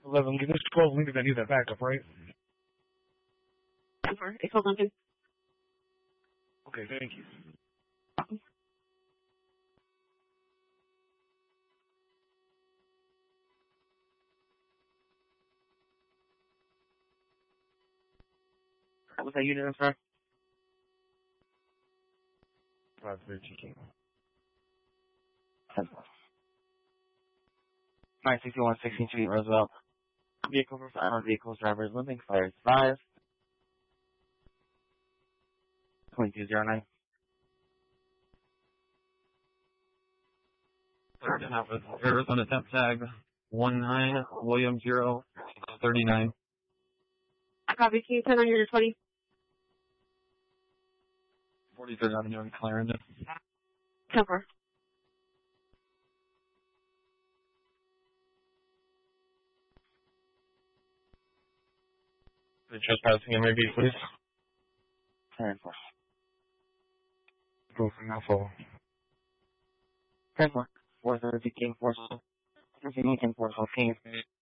11, give us 12 Lincoln. I need that backup, right? 10-4. It's Lincoln. Okay, thank you. What was that unit, sir? 513. 10-4. 961 16th Street, Roosevelt. Vehicle for armored vehicles, drivers living, fire 5. 2209. Third and half with Arizona temp tag 19 William 039. Copy, can you turn on your 20? 43rd Avenue in Clarendon. 10-4. The trespassing MAB, please. 10-4. Go from Alpha. 10-4. 430 King Force. 13 King Force, King.